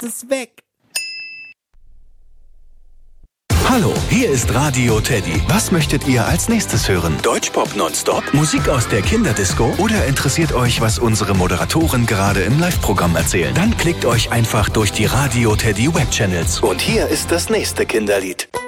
es weg. Hallo, hier ist Radio Teddy. Was möchtet ihr als nächstes hören? Deutschpop nonstop? Musik aus der Kinderdisco? Oder interessiert euch, was unsere Moderatoren gerade im Live-Programm erzählen? Dann klickt euch einfach durch die Radio Teddy Webchannels. Und hier ist das nächste Kinderlied.